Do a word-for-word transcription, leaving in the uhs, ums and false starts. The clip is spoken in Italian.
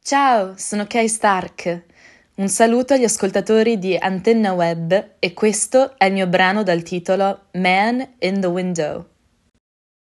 Ciao, sono Kay Stark. Un saluto agli ascoltatori di Antenna Web e questo è il mio brano dal titolo Man in the Window.